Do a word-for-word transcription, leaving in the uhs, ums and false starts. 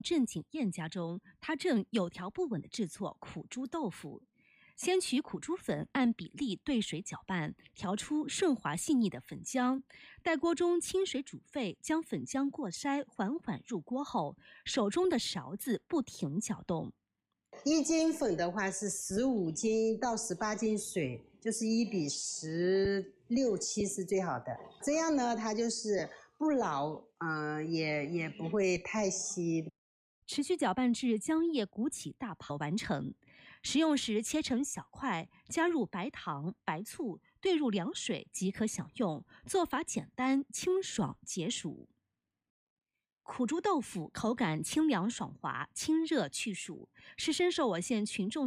郑景燕家中，他正有条不紊地制作苦猪豆腐。先取苦猪粉按比例兑水搅拌，调出顺滑细腻的粉浆。待锅中清水煮沸，将粉浆过筛，缓缓入锅后，手中的勺子不停搅动。 一斤粉的话是十五斤到十八斤水，就是一比十六七是最好的。这样呢，它就是不老，嗯、呃，也也不会太稀。 持续搅拌至浆液鼓起大泡完成。食用时切成小块，加入白糖、白醋，兑入凉水即可享用。做法简单、清爽、解暑。苦猪豆腐口感清凉爽滑、清热去暑，是深受我县群众